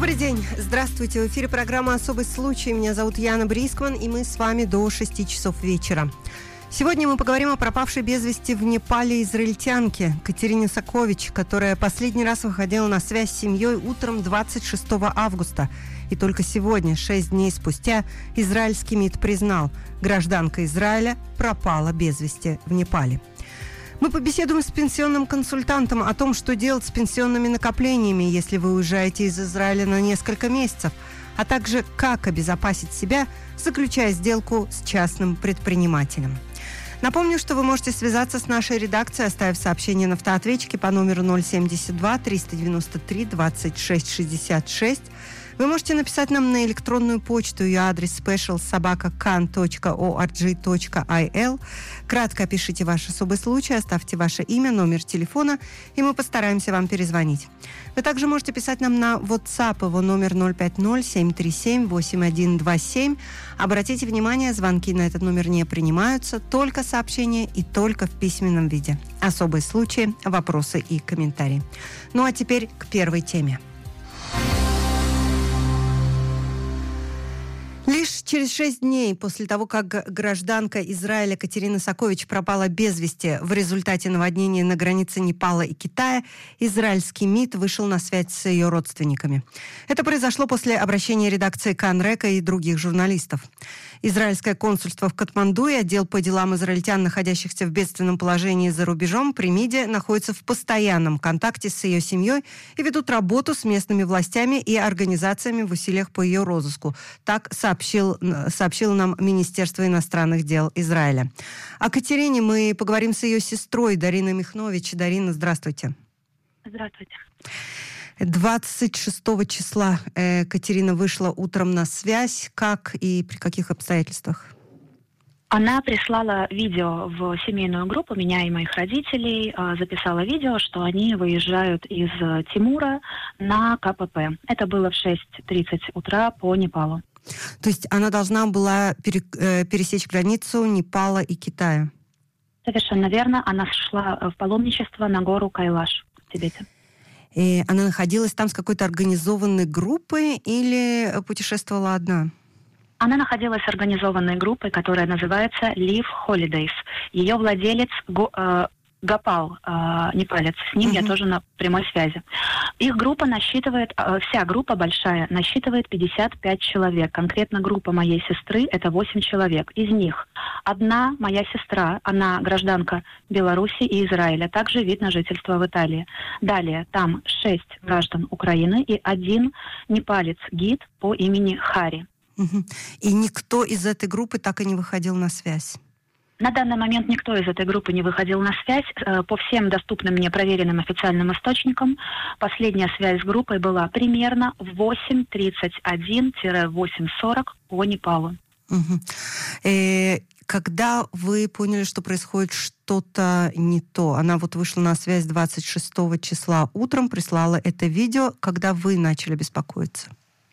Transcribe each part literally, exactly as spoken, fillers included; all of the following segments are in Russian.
Добрый день. Здравствуйте. В эфире программа «Особый случай». Меня зовут Яна Брискман, и мы с вами до шести часов вечера. Сегодня мы поговорим о пропавшей без вести в Непале израильтянке Катерине Сакович, которая последний раз выходила на связь с семьей утром двадцать шестого августа. И только сегодня, шесть дней спустя, израильский МИД признал, гражданка Израиля пропала без вести в Непале. Мы побеседуем с пенсионным консультантом о том, что делать с пенсионными накоплениями, если вы уезжаете из Израиля на несколько месяцев, а также как обезопасить себя, заключая сделку с частным предпринимателем. Напомню, что вы можете связаться с нашей редакцией, оставив сообщение на автоответчике по номеру ноль семь два триста девяносто три двадцать шесть шестьдесят шесть. Вы можете написать нам на электронную почту, ее адрес special собака кан точка орг точка ай эл. Кратко опишите ваш особый случай, оставьте ваше имя, номер телефона, и мы постараемся вам перезвонить. Вы также можете писать нам на WhatsApp, его номер ноль пять ноль семь три семь восемь один два семь. Обратите внимание, звонки на этот номер не принимаются, только сообщения и только в письменном виде. Особые случаи, вопросы и комментарии. Ну а теперь к первой теме. Лишь через шесть дней после того, как гражданка Израиля Катерина Сакович пропала без вести в результате наводнения на границе Непала и Китая, израильский МИД вышел на связь с ее родственниками. Это произошло после обращения редакции Канрека и других журналистов. Израильское консульство в Катманду и отдел по делам израильтян, находящихся в бедственном положении за рубежом, при МИДе находятся в постоянном контакте с ее семьей и ведут работу с местными властями и организациями в усилиях по ее розыску. Так сообщил, сообщило нам Министерство иностранных дел Израиля. О Катерине мы поговорим с ее сестрой Дариной Михнович. Дарина, здравствуйте. Здравствуйте. двадцать шестого числа э, Катерина вышла утром на связь. Как и при каких обстоятельствах? Она прислала видео в семейную группу меня и моих родителей, записала видео, что они выезжают из Тимура на ка пэ пэ. Это было в шесть тридцать утра по Непалу. То есть она должна была пере, э, пересечь границу Непала и Китая? Совершенно верно. Она шла в паломничество на гору Кайлаш в Тибете. И она находилась там с какой-то организованной группой или путешествовала одна? Она находилась с организованной группой, которая называется Live Holidays. Ее владелец Го, э, Гопал, э, непалец, с ним uh-huh. я тоже на прямой связи. Их группа насчитывает, э, вся группа большая, насчитывает пятьдесят пять человек. Конкретно группа моей сестры — это восемь человек. Из них одна моя сестра, она гражданка Беларуси и Израиля, также вид на жительство в Италии. Далее там шесть граждан Украины и один непалец-гид по имени Хари. Uh-huh. И никто из этой группы так и не выходил на связь? На данный момент никто из этой группы не выходил на связь. По всем доступным мне проверенным официальным источникам, последняя связь с группой была примерно в восемь тридцать один - восемь сорок по Непалу. Угу. Э, когда вы поняли, что происходит что-то не то? Она вот вышла на связь двадцать шестого числа утром, прислала это видео. Когда вы начали беспокоиться?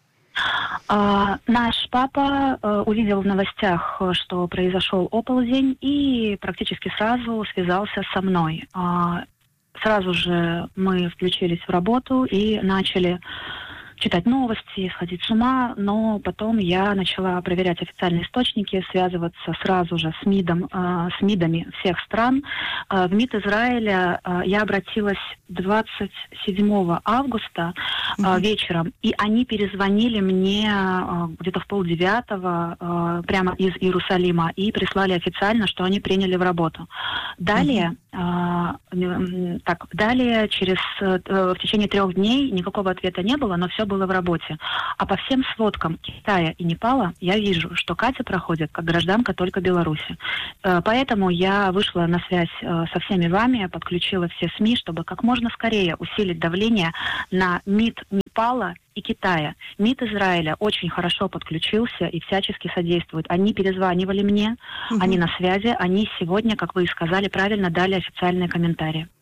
Uh, наш папа uh, увидел в новостях, что произошел оползень, и практически сразу связался со мной. Uh, сразу же мы включились в работу и начали читать новости, сходить с ума, но потом я начала проверять официальные источники, связываться сразу же с МИДом, э, с МИДами всех стран. Э, в МИД Израиля э, я обратилась двадцать седьмого августа э, mm-hmm. вечером, и они перезвонили мне э, где-то в полдевятого э, прямо из Иерусалима и прислали официально, что они приняли в работу. Далее, mm-hmm. э, так, далее через э, в течение трех дней никакого ответа не было, но все было в работе. А по всем сводкам Китая и Непала я вижу, что Катя проходит как гражданка только Беларуси. Поэтому я вышла на связь со всеми вами, подключила все СМИ, чтобы как можно скорее усилить давление на МИД Непала и Китая. МИД Израиля очень хорошо подключился и всячески содействует. Они перезванивали мне, угу. они на связи, они сегодня, как вы и сказали, правильно дали официальные комментарии.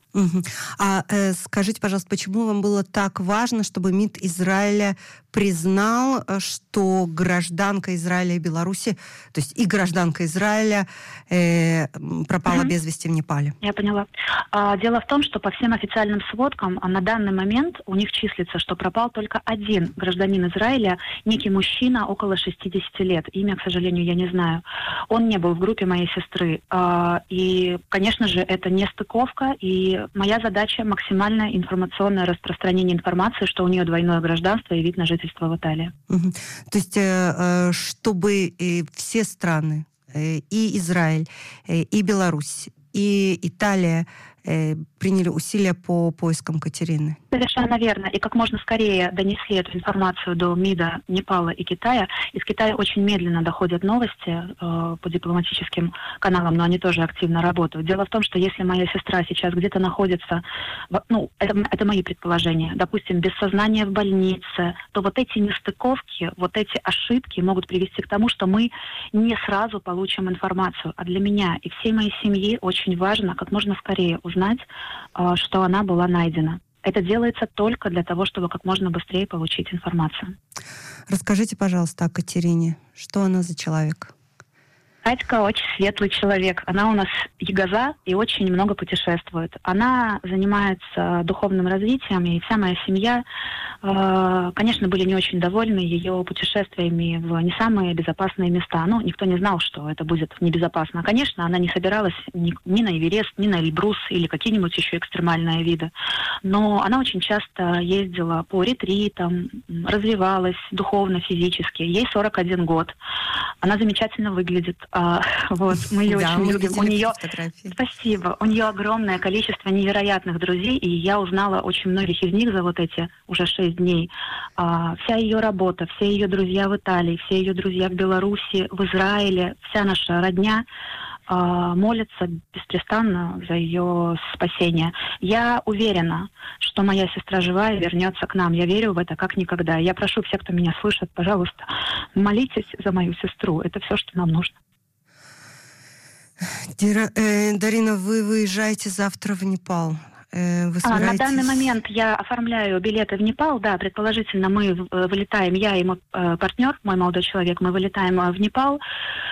Угу. А э, скажите, пожалуйста, почему вам было так важно, чтобы МИД Израиля признал, что гражданка Израиля и Беларуси, то есть и гражданка Израиля э, пропала Мгм. без вести в Непале? Я поняла. А, дело в том, что по всем официальным сводкам а, на данный момент у них числится, что пропал только один гражданин Израиля, некий мужчина около шестидесяти лет. Имя, к сожалению, я не знаю. Он не был в группе моей сестры. А, и, конечно же, это не стыковка. И моя задача — максимальное информационное распространение информации, что у нее двойное гражданство и вид на жительство в Италии. Угу. То есть, э, чтобы э, все страны, э, и Израиль, э, и Беларусь, и Италия э, приняли усилия по поискам Катерины. Совершенно верно. И как можно скорее донесли эту информацию до МИДа Непала и Китая. Из Китая очень медленно доходят новости э, по дипломатическим каналам, но они тоже активно работают. Дело в том, что если моя сестра сейчас где-то находится, в, ну, это, это мои предположения, допустим, без сознания в больнице, то вот эти нестыковки, вот эти ошибки могут привести к тому, что мы не сразу получим информацию. А для меня и всей моей семьи очень важно как можно скорее узнать, э, что она была найдена. Это делается только для того, чтобы как можно быстрее получить информацию. Расскажите, пожалуйста, о Катерине. Что она за человек? Катька очень светлый человек. Она у нас ягоза и очень много путешествует. Она занимается духовным развитием, и вся моя семья, э, конечно, были не очень довольны ее путешествиями в не самые безопасные места. Ну, никто не знал, что это будет небезопасно. Конечно, она не собиралась ни, ни на Эверест, ни на Эльбрус или какие-нибудь еще экстремальные виды. Но она очень часто ездила по ретритам, развивалась духовно, физически. Ей сорок один год. Она замечательно выглядит. А, вот, мы ее да, очень мы любим. У нее, фотографии. спасибо, у нее огромное количество невероятных друзей, и я узнала очень многих из них за вот эти уже шесть дней. А, вся ее работа, все ее друзья в Италии, все ее друзья в Беларуси, в Израиле, вся наша родня а, молятся беспрестанно за ее спасение. Я уверена, что моя сестра живая вернется к нам. Я верю в это как никогда. Я прошу всех, кто меня слышит, пожалуйста, молитесь за мою сестру. Это все, что нам нужно. Дира, э, Дарина, вы выезжаете завтра в Непал. Э, вы собираетесь... а, на данный момент я оформляю билеты в Непал. Да, предположительно, мы вылетаем, я и мой э, партнер, мой молодой человек, мы вылетаем в Непал,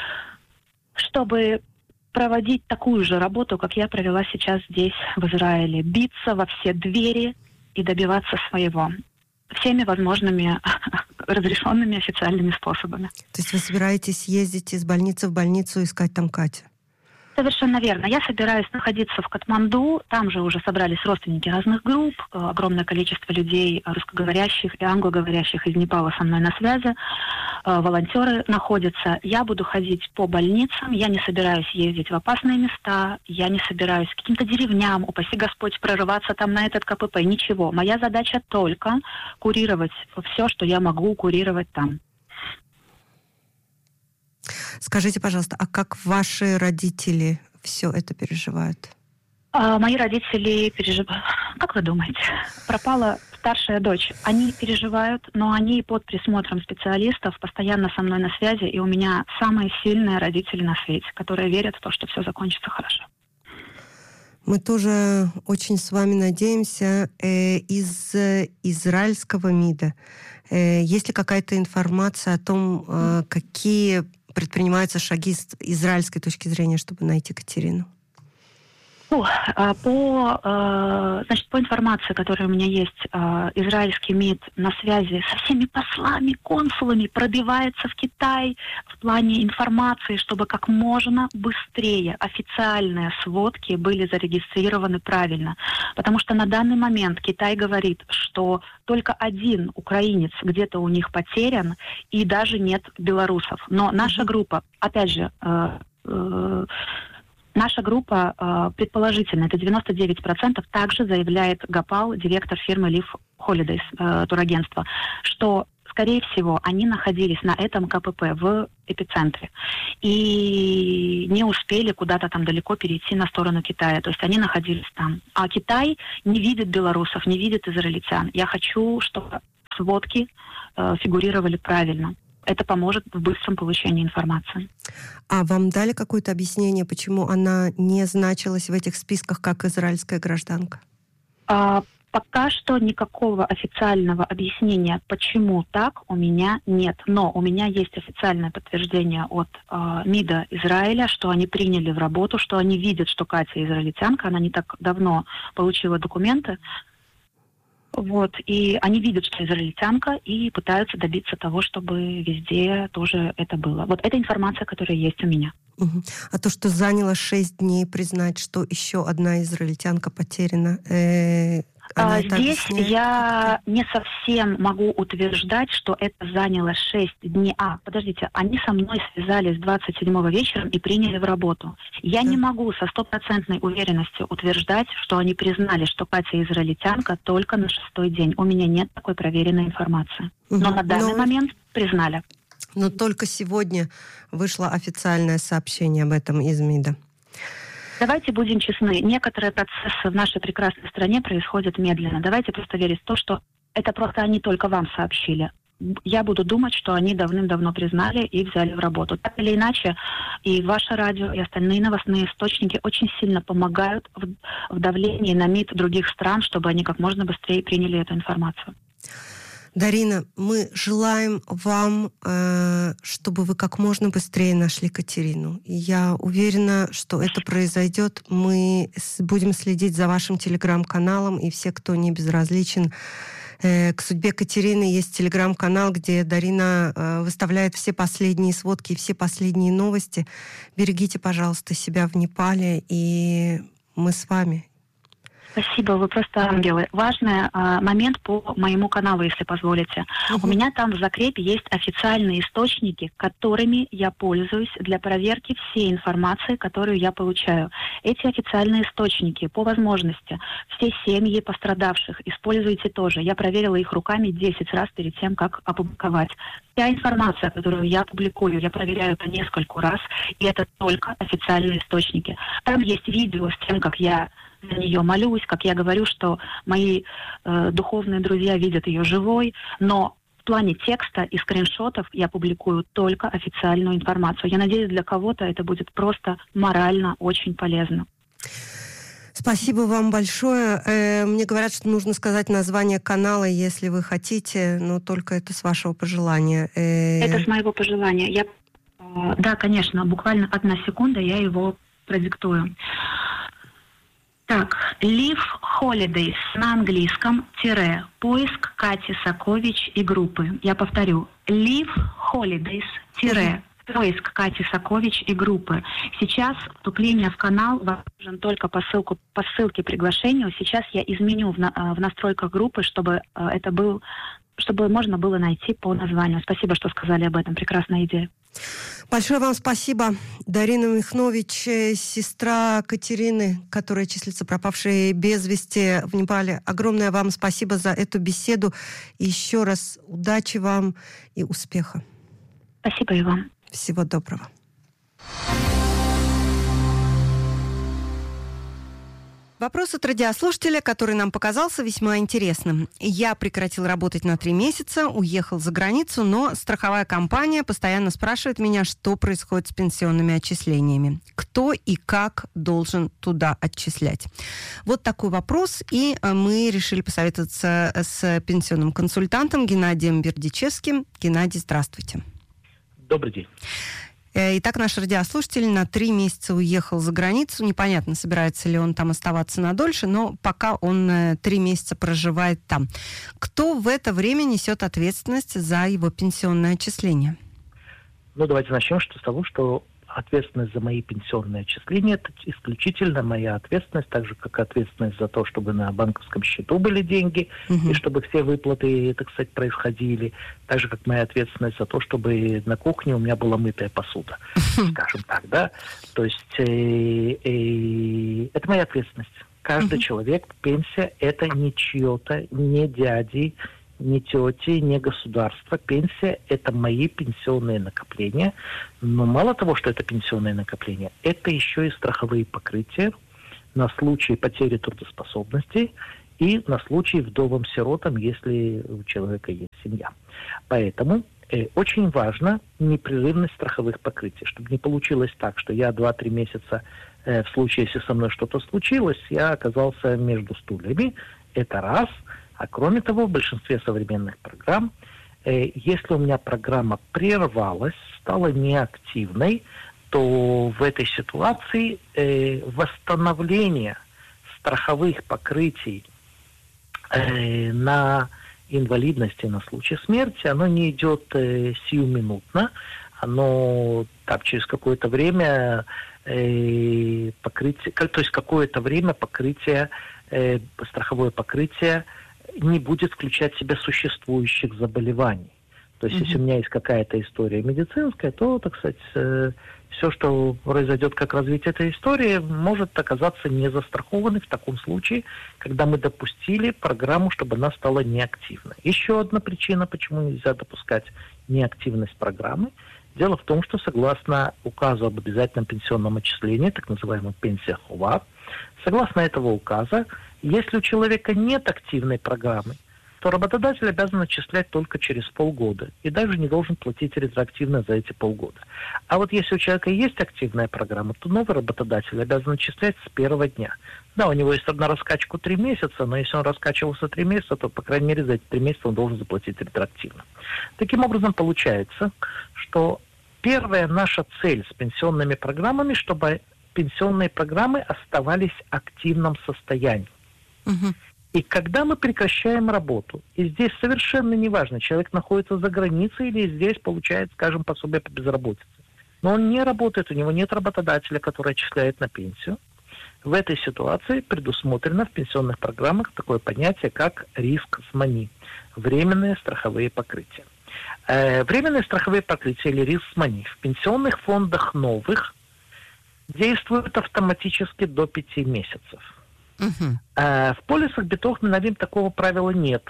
чтобы проводить такую же работу, как я провела сейчас здесь, в Израиле. Биться во все двери и добиваться своего. Всеми возможными разрешенными официальными способами. То есть вы собираетесь ездить из больницы в больницу, искать там Катю? Совершенно верно. Я собираюсь находиться в Катманду. Там же уже собрались родственники разных групп. Огромное количество людей русскоговорящих и англоговорящих из Непала со мной на связи. Волонтеры находятся. Я буду ходить по больницам. Я не собираюсь ездить в опасные места. Я не собираюсь к каким-то деревням, упаси Господь, прорываться там на этот ка пэ пэ. Ничего. Моя задача только курировать все, что я могу курировать там. Скажите, пожалуйста, а как ваши родители все это переживают? А, мои родители переживают. Как вы думаете? Пропала старшая дочь. Они переживают, но они под присмотром специалистов, постоянно со мной на связи, и у меня самые сильные родители на свете, которые верят в то, что все закончится хорошо. Мы тоже очень с вами надеемся. Э, из э, израильского МИДа э, есть ли какая-то информация о том, э, какие предпринимаются шаги с израильской точки зрения, чтобы найти Катерину? Ну, по, значит, по информации, которая у меня есть, израильский МИД на связи со всеми послами, консулами, пробивается в Китай в плане информации, чтобы как можно быстрее официальные сводки были зарегистрированы правильно. Потому что на данный момент Китай говорит, что только один украинец где-то у них потерян, и даже нет белорусов. Но наша группа, опять же, Наша группа, э, предположительно, это девяносто девять процентов, также заявляет Гапал, директор фирмы Live Holidays, э, турагентства, что, скорее всего, они находились на этом ка пэ пэ в эпицентре и не успели куда-то там далеко перейти на сторону Китая. То есть они находились там. А Китай не видит белорусов, не видит израильтян. Я хочу, чтобы сводки э, фигурировали правильно. это поможет в быстром получении информации. А вам дали какое-то объяснение, почему она не значилась в этих списках как израильская гражданка? А, пока что никакого официального объяснения, почему так, у меня нет. Но у меня есть официальное подтверждение от э, МИДа Израиля, что они приняли в работу, что они видят, что Катя израильтянка, она не так давно получила документы. Вот, и они видят, что израильтянка, и пытаются добиться того, чтобы везде тоже это было. Вот это информация, которая есть у меня. Угу. А то, что заняло шесть дней признать, что еще одна израильтянка потеряна, э, а, здесь я не совсем могу утверждать, что это заняло шесть дней. А, подождите, они со мной связались двадцать седьмого вечером и приняли в работу. Я да. не могу со стопроцентной уверенностью утверждать, что они признали, что Катя израильтянка только на шестой день. У меня нет такой проверенной информации. Угу. Но на данный Но... момент признали. Но только сегодня вышло официальное сообщение об этом из МИДа. Давайте будем честны. Некоторые процессы в нашей прекрасной стране происходят медленно. Давайте просто верить в то, что это просто они только вам сообщили. Я буду думать, что они давным-давно признали и взяли в работу. Так или иначе, и ваше радио, и остальные новостные источники очень сильно помогают в, в давлении на МИД других стран, чтобы они как можно быстрее приняли эту информацию. Дарина, мы желаем вам, э, чтобы вы как можно быстрее нашли Катерину. И я уверена, что это произойдет. Мы с, будем следить за вашим телеграм-каналом, и все, кто не безразличен э, к судьбе Катерины, есть телеграм-канал, где Дарина э, выставляет все последние сводки и все последние новости. Берегите, пожалуйста, себя в Непале, и мы с вами. Спасибо, вы просто ангелы. Важный а, момент по моему каналу, если позволите. Uh-huh. У меня там в закрепе есть официальные источники, которыми я пользуюсь для проверки всей информации, которую я получаю. Эти официальные источники, по возможности, все семьи пострадавших используйте тоже. Я проверила их руками десять раз перед тем, как опубликовать. Вся информация, которую я публикую, я проверяю по нескольку раз, и это только официальные источники. Там есть видео с тем, как я за нее молюсь, как я говорю, что мои э, духовные друзья видят ее живой, но в плане текста и скриншотов я публикую только официальную информацию. Я надеюсь, для кого-то это будет просто морально очень полезно. Спасибо вам большое. Э, мне говорят, что нужно сказать название канала, если вы хотите, но только это с вашего пожелания. Э... Это с моего пожелания. Я, э, да, конечно, буквально одна секунда, я его продиктую. Так, Live Holidays на английском, тире, поиск Кати Сакович и группы. Я повторю, Live Holidays, тире, поиск Кати Сакович и группы. Сейчас вступление в канал возможен только по, ссылку, по ссылке приглашению. Сейчас я изменю в, на, в настройках группы, чтобы это был, чтобы можно было найти по названию. Спасибо, что сказали об этом. Прекрасная идея. Большое вам спасибо. Дарина Михнович, сестра Катерины, которая числится пропавшей без вести в Непале. Огромное вам спасибо за эту беседу. И еще раз удачи вам и успеха. Спасибо и вам. Всего доброго. Вопрос от радиослушателя, который нам показался весьма интересным. Я прекратил работать на три месяца, уехал за границу, но страховая компания постоянно спрашивает меня, что происходит с пенсионными отчислениями. Кто и как должен туда отчислять? Вот такой вопрос, и мы решили посоветоваться с пенсионным консультантом Геннадием Бердичевским. Геннадий, здравствуйте. Добрый день. Итак, наш радиослушатель на три месяца уехал за границу. Непонятно, собирается ли он там оставаться надольше, но пока он три месяца проживает там. Кто в это время несет ответственность за его пенсионное отчисление? Ну, давайте начнем с того, что ответственность за мои пенсионные отчисления – это исключительно моя ответственность, так же, как ответственность за то, чтобы на банковском счету были деньги, угу. и чтобы все выплаты, так сказать, происходили. Так же, как моя ответственность за то, чтобы на кухне у меня была мытая посуда, скажем так, да. То есть э, э, это моя ответственность. Каждый угу. человек, пенсия – это не чье-то, не дяди, не тети, не государство. Пенсия – это мои пенсионные накопления. Но мало того, что это пенсионные накопления, это еще и страховые покрытия на случай потери трудоспособности и на случай вдовам-сиротам, если у человека есть семья. Поэтому Э, очень важно непрерывность страховых покрытий, чтобы не получилось так, что я два-три месяца, э, в случае, если со мной что-то случилось, я оказался между стульями. Это раз. А кроме того, в большинстве современных программ, э, если у меня программа прервалась, стала неактивной, то в этой ситуации э, восстановление страховых покрытий э, на инвалидности, на случай смерти, оно не идет э, сиюминутно, оно там через какое-то время э, покрытие, то есть какое-то время покрытие, э, страховое покрытие не будет включать в себя существующих заболеваний. То есть, mm-hmm. если у меня есть какая-то история медицинская, то, так сказать, э, все, что произойдет как развитие этой истории, может оказаться не застрахованной в таком случае, когда мы допустили программу, чтобы она стала неактивной. Еще одна причина, почему нельзя допускать неактивность программы. Дело в том, что согласно указу об обязательном пенсионном отчислении, так называемому пенсия хова, согласно этого указа, если у человека нет активной программы, то работодатель обязан отчислять только через полгода и даже не должен платить ретроактивно за эти полгода. А вот если у человека есть активная программа, то новый работодатель обязан отчислять с первого дня. Да, у него есть на раскачку три месяца, но если он раскачивался три месяца, то, по крайней мере, за эти три месяца он должен заплатить ретроактивно. Таким образом, получается, что первая наша цель с пенсионными программами, чтобы пенсионные программы оставались в активном состоянии. Угу. И когда мы прекращаем работу, и здесь совершенно неважно, человек находится за границей или здесь получает, скажем, пособие по безработице, но он не работает, у него нет работодателя, который отчисляет на пенсию, в этой ситуации предусмотрено в пенсионных программах такое понятие, как риск-с-мани, временные страховые покрытия. Э, временные страховые покрытия или риск-с-мани в пенсионных фондах новых действуют автоматически до пяти месяцев. Uh-huh. А в полисах Битох Миналим такого правила нет.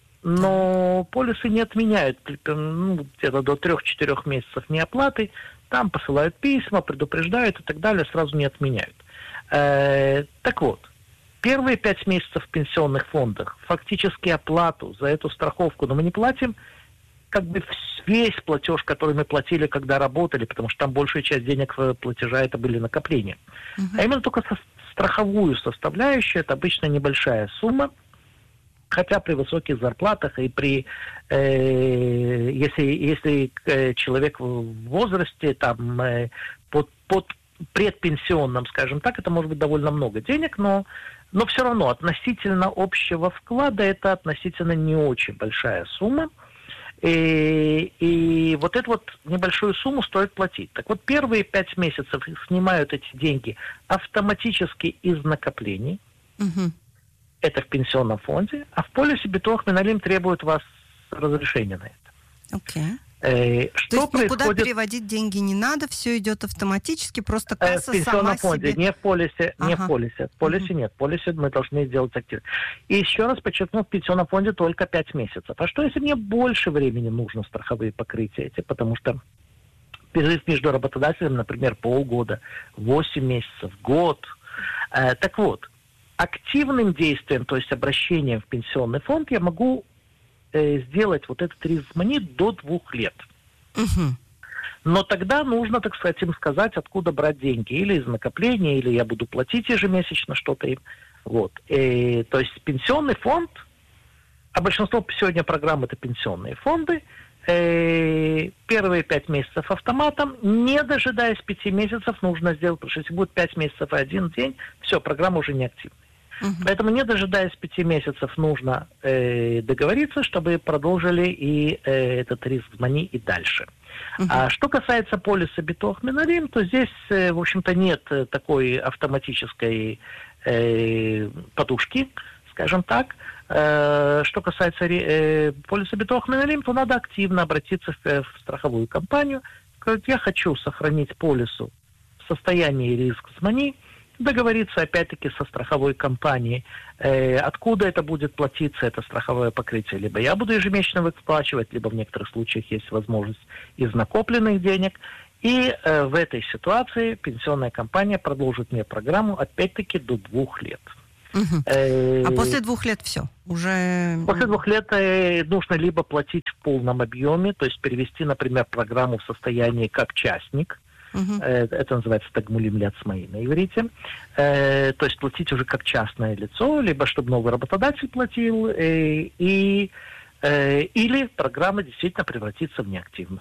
Но полисы не отменяют, ну, где-то до трех-четырех месяцев неоплаты. Там посылают письма, предупреждают и так далее, сразу не отменяют. Э, так вот, первые пять месяцев в пенсионных фондах фактически оплату за эту страховку, но мы не платим как бы весь платеж, который мы платили, когда работали, потому что там большая часть денег платежа это были накопления. Uh-huh. А именно только со страховую составляющую, это обычно небольшая сумма, хотя при высоких зарплатах и при, э, если, если э, человек в возрасте, там, э, под, под предпенсионном, скажем так, это может быть довольно много денег, но, но все равно относительно общего вклада это относительно не очень большая сумма. И, и вот эту вот небольшую сумму стоит платить. Так вот, первые пять месяцев снимают эти деньги автоматически из накоплений. Угу. Это в пенсионном фонде. А в полисе Битох Миналим требует вас разрешения на это. Okay. Э, что То есть происходит... никуда переводить деньги не надо, все идет автоматически, просто касса сама себе... В пенсионном фонде, себе... не в полисе, ага. не в полисе. В полисе uh-huh. нет, в полисе мы должны сделать активно. И еще раз подчеркну, в пенсионном фонде только пять месяцев. А что, если мне больше времени нужно страховые покрытия эти? Потому что перерыв между работодателем, например, полгода, восемь месяцев, год. Э, так вот, активным действием, то есть обращением в пенсионный фонд, я могу сделать вот этот риск-с-мани до двух лет. Угу. Но тогда нужно, так сказать, им сказать, откуда брать деньги. Или из накопления, или я буду платить ежемесячно что-то им. Вот. И, то есть пенсионный фонд, а большинство сегодня программ это пенсионные фонды, и первые пять месяцев автоматом, не дожидаясь пяти месяцев, нужно сделать, потому что если будет пять месяцев и один день, все, программа уже не активна. Uh-huh. Поэтому, не дожидаясь пяти месяцев, нужно э, договориться, чтобы продолжили и э, этот риск-с-мани и дальше. Uh-huh. А что касается полиса Битох Миналим, то здесь, э, в общем-то, нет такой автоматической э, подушки, скажем так. Э, что касается э, полиса Битох Миналим, то надо активно обратиться в, в страховую компанию, сказать, я хочу сохранить полису в состоянии риск-с-мани, договориться опять-таки со страховой компанией, э, откуда это будет платиться, это страховое покрытие. Либо я буду ежемесячно выплачивать, либо в некоторых случаях есть возможность из накопленных денег. И э, в этой ситуации пенсионная компания продолжит мне программу опять-таки до двух лет. Угу. Э, а после двух лет все? Уже... После двух лет э, нужно либо платить в полном объеме, то есть перевести, например, программу в состояние как частник. Uh-huh. Э, это называется тагмулим ляцмаи на иврите. Э, то есть платить уже как частное лицо, либо чтобы новый работодатель платил, э, и, э, или программа действительно превратится в неактивную.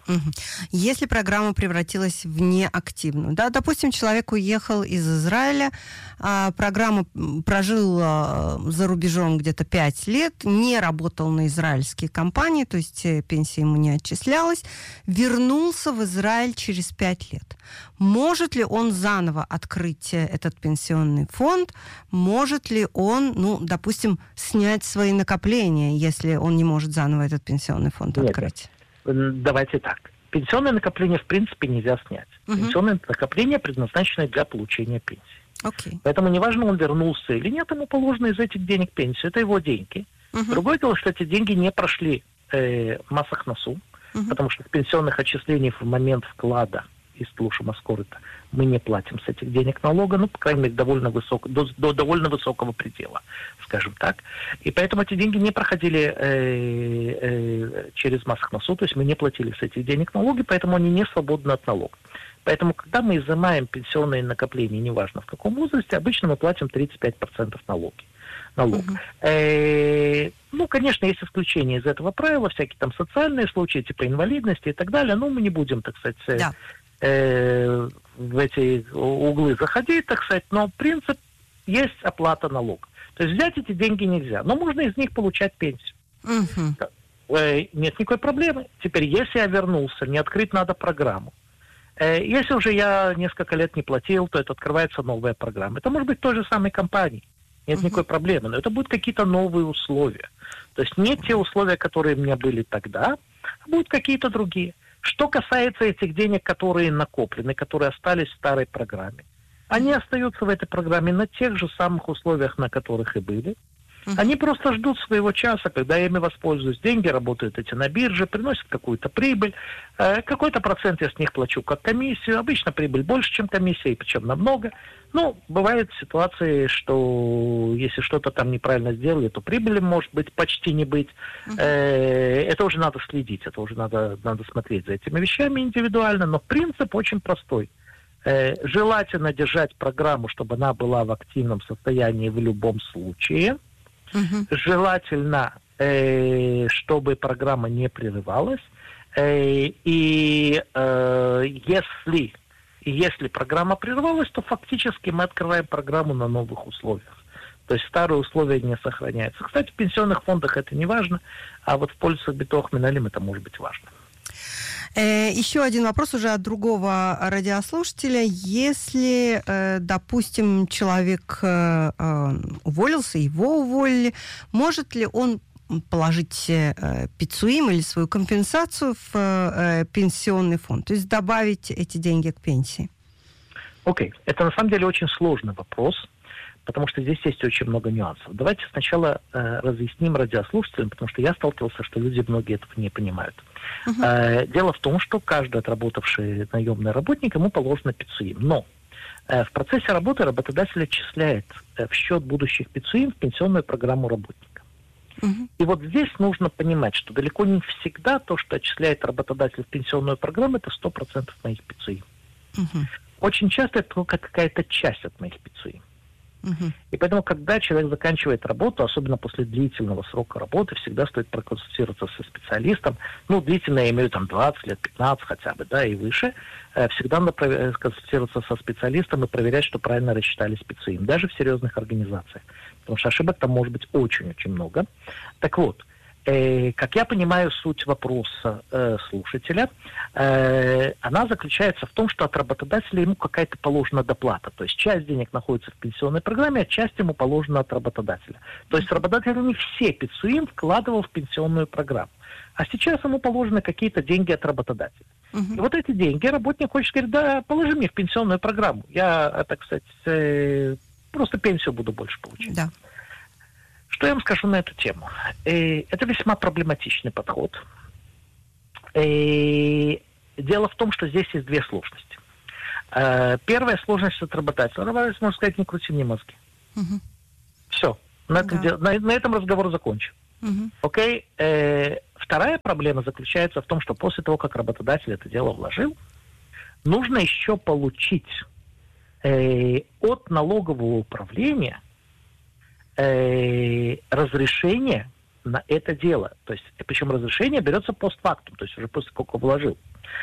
Если программа превратилась в неактивную, да, допустим, человек уехал из Израиля, а программа прожил за рубежом где-то пять лет, не работал на израильские компании, то есть пенсия ему не отчислялась, вернулся в Израиль через пять лет. Может ли он заново открыть этот пенсионный фонд? Может ли он, ну, допустим, снять свои накопления, если он не может заново этот пенсионный фонд Нет. открыть? Давайте так. Пенсионное накопление, в принципе, нельзя снять. Uh-huh. Пенсионное накопление предназначено для получения пенсии. Okay. Поэтому неважно, он вернулся или нет, ему положено из этих денег пенсию. Это его деньги. Uh-huh. Другое дело, что эти деньги не прошли э, массах носу, uh-huh. потому что с пенсионных отчислений в момент вклада из Тлуша Маскорита мы не платим с этих денег налога, ну, по крайней мере, довольно высоко, до, до довольно высокого предела, скажем так. И поэтому эти деньги не проходили э, э, через массах носу, то есть мы не платили с этих денег налоги, поэтому они не свободны от налога. Поэтому, когда мы изымаем пенсионные накопления, неважно в каком возрасте, обычно мы платим тридцать пять процентов налоги. Налог. Uh-huh. Э, ну, конечно, есть исключения из этого правила, всякие там социальные случаи, типа инвалидности и так далее, но мы не будем, так сказать, yeah. э, в эти углы заходить, так сказать, но принцип есть оплата налога. То есть взять эти деньги нельзя, но можно из них получать пенсию. Uh-huh. Э, нет никакой проблемы. Теперь, если я вернулся, не открыть надо программу. Э, если уже я несколько лет не платил, то это открывается новая программа. Это может быть той же самой компании. Нет uh-huh. никакой проблемы, но это будут какие-то новые условия. То есть не те условия, которые у меня были тогда, а будут какие-то другие. Что касается этих денег, которые накоплены, которые остались в старой программе, они остаются в этой программе на тех же самых условиях, на которых и были. Uh-huh. Они просто ждут своего часа, когда я ими воспользуюсь. Деньги работают эти на бирже, приносят какую-то прибыль. Э, какой-то процент я с них плачу как комиссию. Обычно прибыль больше, чем комиссия, и причем намного. Ну, бывают ситуации, что если что-то там неправильно сделали, то прибыли может быть почти не быть. Uh-huh. Э, это уже надо следить, это уже надо, надо смотреть за этими вещами индивидуально. Но принцип очень простой. Э, желательно держать программу, чтобы она была в активном состоянии в любом случае. Uh-huh. Желательно, э, чтобы программа не прерывалась. Э, и э, если, если программа прервалась, то фактически мы открываем программу на новых условиях. То есть старые условия не сохраняются. Кстати, в пенсионных фондах это не важно, а вот в пользу битох миналим это может быть важно. Еще один вопрос уже от другого радиослушателя. Если, допустим, человек уволился, его уволили, может ли он положить пицуим или свою компенсацию в пенсионный фонд, то есть добавить эти деньги к пенсии? Окей, okay. Это на самом деле очень сложный вопрос, потому что здесь есть очень много нюансов. Давайте сначала э, разъясним радиослушателям, потому что я сталкивался, что люди многие этого не понимают. Uh-huh. Э, дело в том, что каждый отработавший наемный работник, ему положено пицуим. Но э, в процессе работы работодатель отчисляет э, в счет будущих пицуим в пенсионную программу работника. Uh-huh. И вот здесь нужно понимать, что далеко не всегда то, что отчисляет работодатель в пенсионную программу, это сто процентов моих пицуим. Uh-huh. Очень часто это только какая-то часть от моих пицуим. Uh-huh. И поэтому, когда человек заканчивает работу, особенно после длительного срока работы, всегда стоит проконсультироваться со специалистом. Ну, длительно я имею там двадцать лет, пятнадцать хотя бы, да, и выше. Всегда надо консультироваться со специалистом и проверять, что правильно рассчитали специалисты, даже в серьезных организациях. Потому что ошибок там может быть очень-очень много. Так вот, Э, как я понимаю суть вопроса э, слушателя, э, она заключается в том, что от работодателя ему какая-то положена доплата. То есть часть денег находится в пенсионной программе, а часть ему положена от работодателя. То есть работодатель не все пицуим вкладывал в пенсионную программу. А сейчас ему положены какие-то деньги от работодателя. Uh-huh. И вот эти деньги работник хочет говорить, да, положи мне в пенсионную программу. Я, так сказать, э, просто пенсию буду больше получать. Да. Что я вам скажу на эту тему? Это весьма проблематичный подход. Дело в том, что здесь есть две сложности. Первая сложность от работодателя. Работодатель может сказать, не крути мне мозги. Uh-huh. Все. На, этом, Да. на, на этом разговор закончен. Угу. Окей? Э, вторая проблема заключается в том, что после того, как работодатель это дело вложил, нужно еще получить э, от налогового управления э, разрешение на это дело. То есть, причем разрешение берется постфактум, то есть уже после того, как вложил.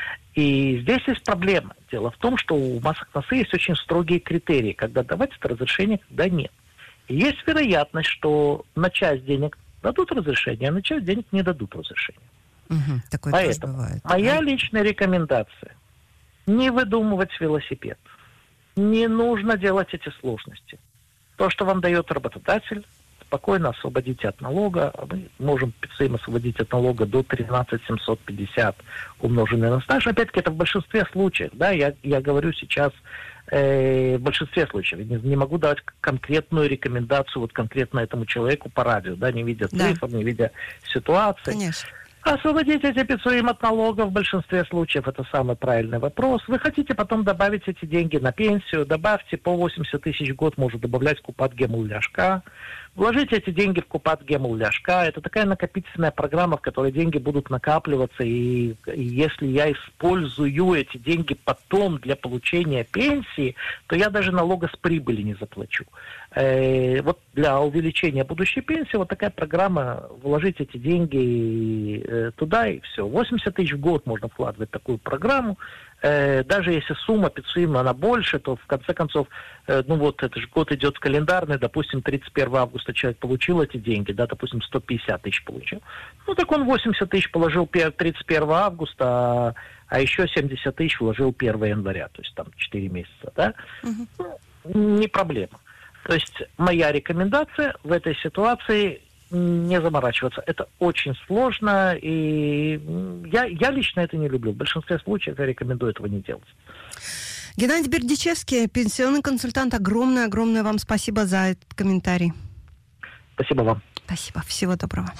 И здесь есть проблема. Дело в том, что у Масахнасы есть очень строгие критерии, когда давать это разрешение, когда нет. И есть вероятность, что на часть денег дадут разрешение, а на часть денег не дадут разрешение. Угу. Такое Поэтому тоже бывает. моя Да. личная рекомендация – не выдумывать велосипед. Не нужно делать эти сложности. То, что вам дает работодатель, спокойно освободите от налога. Мы можем им освободить от налога до тринадцать тысяч семьсот пятьдесят умноженное на стаж. Опять-таки, это в большинстве случаев. Да, я, я говорю сейчас э, в большинстве случаев. Не, не могу давать конкретную рекомендацию вот конкретно этому человеку по радио, да, не видя Да. цифр, не видя ситуации. Конечно. Освободить эти пятьсот от налога в большинстве случаев – это самый правильный вопрос. Вы хотите потом добавить эти деньги на пенсию, добавьте по восемьдесят тысяч в год, можно добавлять в Купат Гемул Ляшка. Вложите эти деньги в Купат Гемул Ляшка. Это такая накопительная программа, в которой деньги будут накапливаться. И, и если я использую эти деньги потом для получения пенсии, то я даже налога с прибыли не заплачу. Э, вот для увеличения будущей пенсии вот такая программа, вложить эти деньги э, туда и все. восемьдесят тысяч в год можно вкладывать в такую программу. Э, даже если сумма пятьсот, она больше, то в конце концов, э, ну вот этот же год идет календарный, допустим, тридцать первого августа человек получил эти деньги, да, допустим, сто пятьдесят тысяч получил. Ну так он восемьдесят тысяч положил тридцать первого августа, а, а еще семьдесят тысяч вложил первого января, то есть там четыре месяца, да. Угу. Ну, не проблема. То есть моя рекомендация в этой ситуации не заморачиваться. Это очень сложно, и я, я лично это не люблю. В большинстве случаев я рекомендую этого не делать. Геннадий Бердичевский, пенсионный консультант, огромное-огромное вам спасибо за этот комментарий. Спасибо вам. Спасибо. Всего доброго.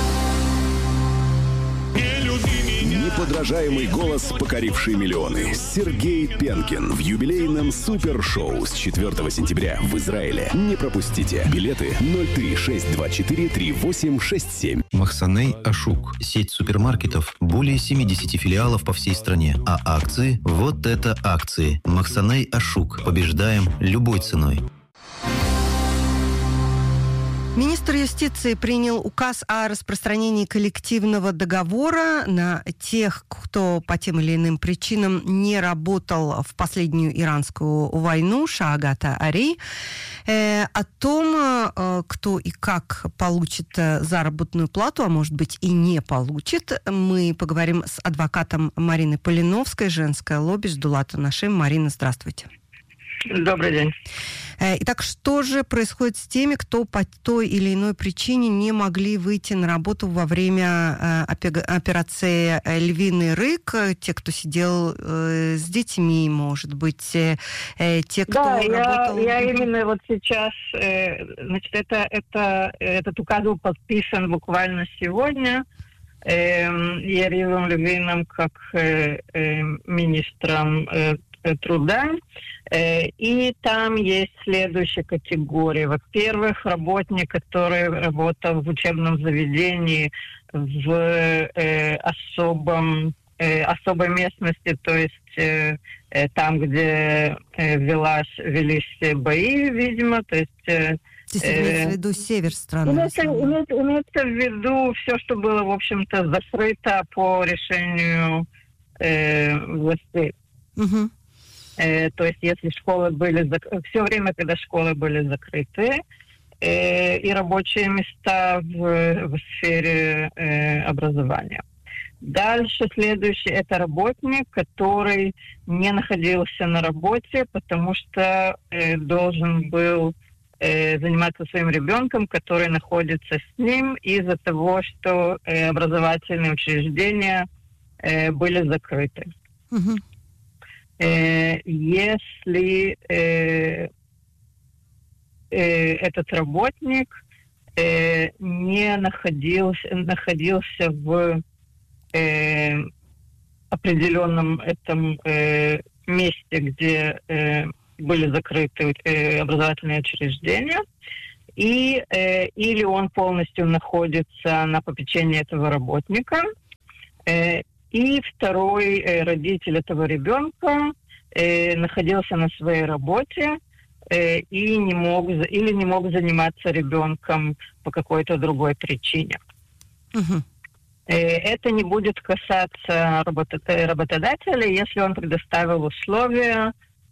Неподражаемый голос, покоривший миллионы. Сергей Пенкин в юбилейном супершоу с четвёртого сентября в Израиле. Не пропустите. Билеты ноль три шесть два четыре три восемь шесть семь. Махсаней Ашук. Сеть супермаркетов. Более семьдесят филиалов по всей стране. А акции? Вот это акции. Махсаней Ашук. Побеждаем любой ценой. Министр юстиции принял указ о распространении коллективного договора на тех, кто по тем или иным причинам не работал в последнюю иранскую войну, Шаагата Ари. Э, о том, э, кто и как получит заработную плату, а может быть и не получит, мы поговорим с адвокатом Мариной Полиновской, женское лобби Ждулата Нашим. Марина, здравствуйте. Добрый день. Итак, что же происходит с теми, кто по той или иной причине не могли выйти на работу во время операции «Львиный рык», те, кто сидел с детьми, может быть, те, кто да, работал... я, я именно вот сейчас, значит, это, это, этот указ был подписан буквально сегодня Яривом Львиным как министром труда. И там есть следующие категории. Во-первых, работник, который работал в учебном заведении в э, особом, э, особой местности, то есть э, там, где э, велась, велись бои, видимо, то есть... Э, Здесь имеется в виду север страны. Имеется, имеется, имеется в виду все, что было, в общем-то, закрыто по решению э, властей. Угу. Э, то есть, если школы были зак... все время, когда школы были закрыты, э, и рабочие места в, в сфере э, образования. Дальше следующий это работник, который не находился на работе, потому что э, должен был э, заниматься своим ребенком, который находится с ним из-за того, что э, образовательные учреждения э, были закрыты. Угу. Если э, э, этот работник э, не находился, находился в э, определенном этом э, месте, где э, были закрыты э, образовательные учреждения, и э, или он полностью находится на попечении этого работника, э, и второй э, родитель этого ребенка э, находился на своей работе э, и не мог, или не мог заниматься ребенком по какой-то другой причине. Угу. Это не будет касаться работодателя, если он предоставил условия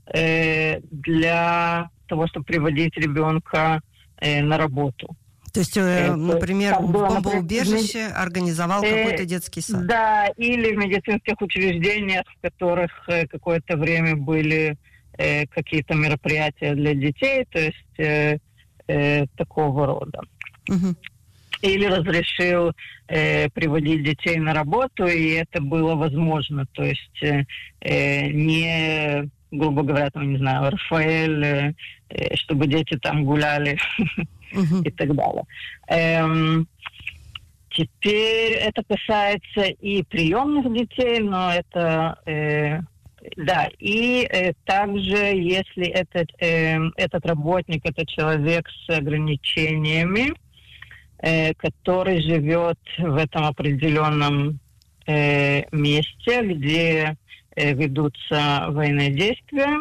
для того, чтобы приводить ребенка на работу. То есть, например, в бомбоубежище организовал какой-то детский сад? Да, или в медицинских учреждениях, в которых какое-то время были какие-то мероприятия для детей, то есть такого рода. Угу. Или разрешил э, приводить детей на работу, и это было возможно. То есть э, не, грубо говоря, там, не знаю, Рафаэль, э, чтобы дети там гуляли uh-huh. и так далее. Эм, теперь это касается и приемных детей, но это... Э, да, и э, также, если этот, э, этот работник, это человек с ограничениями, который живет в этом определенном э, месте, где э, ведутся военные действия,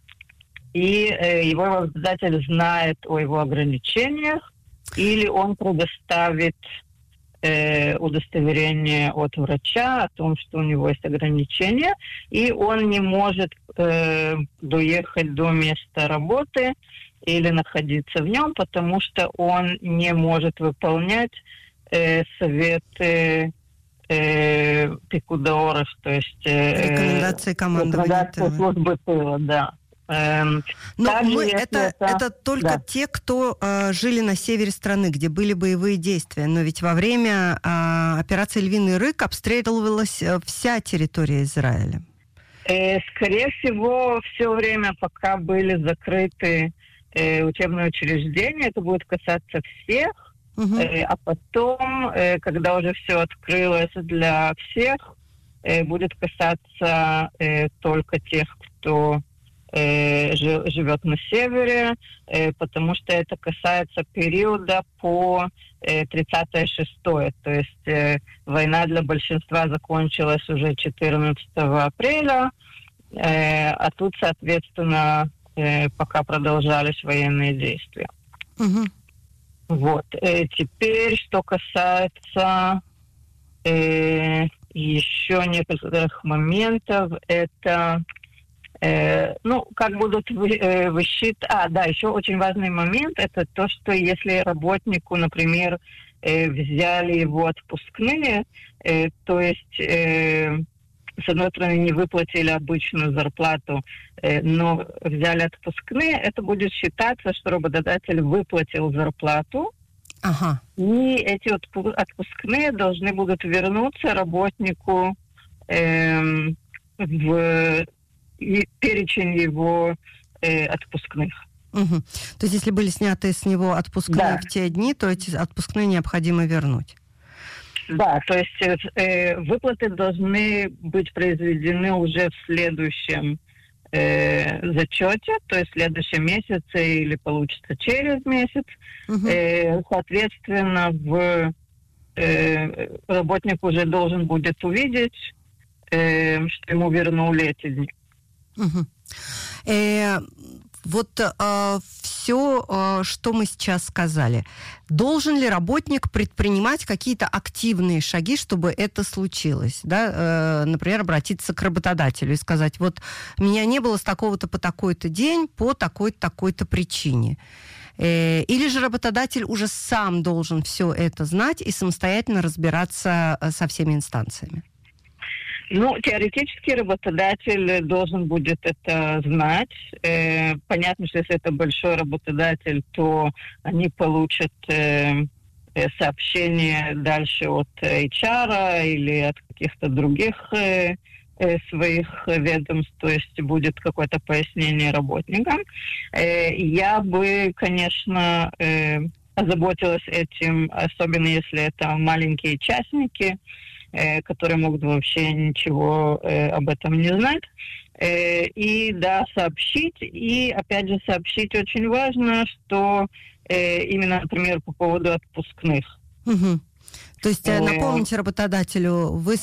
и э, его работодатель знает о его ограничениях, или он предоставит э, удостоверение от врача о том, что у него есть ограничения, и он не может э, доехать до места работы или находиться в нем, потому что он не может выполнять э, советы э, пикудаоров, то есть э, рекомендации командования службы тыла, да. Эм, Но мы, это, это, это только да. те, кто э, жили на севере страны, где были боевые действия. Но ведь во время э, операции «Львиный рык» обстреливалась вся территория Израиля. Э, скорее всего, все время, пока были закрыты учебные учреждения, это будет касаться всех, uh-huh. э, а потом, э, когда уже все открылось для всех, э, будет касаться э, только тех, кто э, жи- живет на севере, э, потому что это касается периода по э, тридцатое шестое, то есть э, война для большинства закончилась уже четырнадцатого апреля, э, а тут, соответственно, пока продолжались военные действия. Угу. Вот. Теперь, что касается э, еще некоторых моментов, это, э, ну, как будут вы, э, высчитывать... А, да, еще очень важный момент, это то, что если работнику, например, э, взяли его отпускные, э, то есть... Э, с одной стороны, не выплатили обычную зарплату, э, но взяли отпускные, это будет считаться, что работодатель выплатил зарплату, ага. и эти отпу- отпускные должны будут вернуться работнику э, в перечень его э, отпускных. Угу. То есть, если были сняты с него отпускные да. в те дни, то эти отпускные необходимо вернуть. Да, то есть э, выплаты должны быть произведены уже в следующем э, зачете, то есть в следующем месяце или получится через месяц. Uh-huh. Э, соответственно, в, э, работник уже должен будет увидеть, э, что ему вернули эти дни. Uh-huh. Э, вот э, все, э, что мы сейчас сказали, должен ли работник предпринимать какие-то активные шаги, чтобы это случилось? Да? Э, например, обратиться к работодателю и сказать, вот меня не было с такого-то по такой-то день по такой-то, такой-то причине. Э, или же работодатель уже сам должен все это знать и самостоятельно разбираться со всеми инстанциями? Ну, теоретически работодатель должен будет это знать. Э, понятно, что если это большой работодатель, то они получат э, сообщение дальше от эйч ар или от каких-то других э, э, своих ведомств, то есть будет какое-то пояснение работникам. Э, я бы, конечно, э, озаботилась этим, особенно если это маленькие частники, которые могут вообще ничего э, об этом не знать. Э, и, да, сообщить. И, опять же, сообщить очень важно, что э, именно, например, по поводу отпускных. Угу. То есть напомните работодателю, вы